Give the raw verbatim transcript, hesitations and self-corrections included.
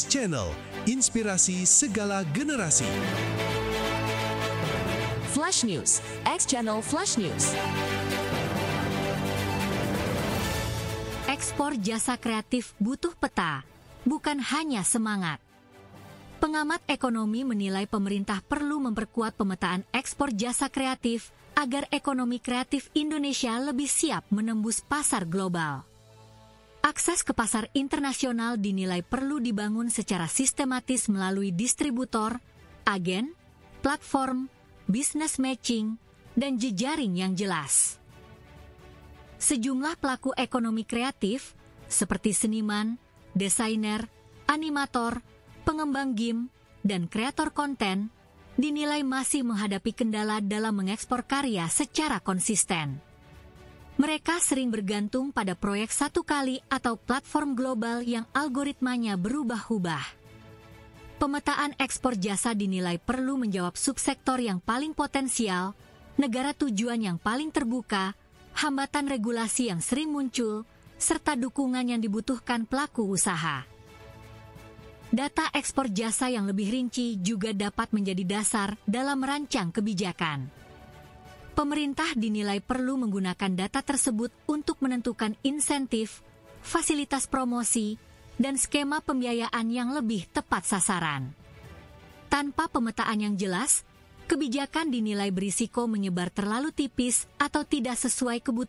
Channel, inspirasi segala generasi. Flash News, X Channel Flash News. Ekspor jasa kreatif butuh peta, bukan hanya semangat. Pengamat ekonomi menilai pemerintah perlu memperkuat pemetaan ekspor jasa kreatif agar ekonomi kreatif Indonesia lebih siap menembus pasar global. Akses ke pasar internasional dinilai perlu dibangun secara sistematis melalui distributor, agen, platform, business matching, dan jejaring yang jelas. Sejumlah pelaku ekonomi kreatif seperti seniman, desainer, animator, pengembang game, dan kreator konten dinilai masih menghadapi kendala dalam mengekspor karya secara konsisten. Mereka sering bergantung pada proyek satu kali atau platform global yang algoritmanya berubah-ubah. Pemetaan ekspor jasa dinilai perlu menjawab subsektor yang paling potensial, negara tujuan yang paling terbuka, hambatan regulasi yang sering muncul, serta dukungan yang dibutuhkan pelaku usaha. Data ekspor jasa yang lebih rinci juga dapat menjadi dasar dalam merancang kebijakan. Pemerintah dinilai perlu menggunakan data tersebut untuk menentukan insentif, fasilitas promosi, dan skema pembiayaan yang lebih tepat sasaran. Tanpa pemetaan yang jelas, kebijakan dinilai berisiko menyebar terlalu tipis atau tidak sesuai kebutuhan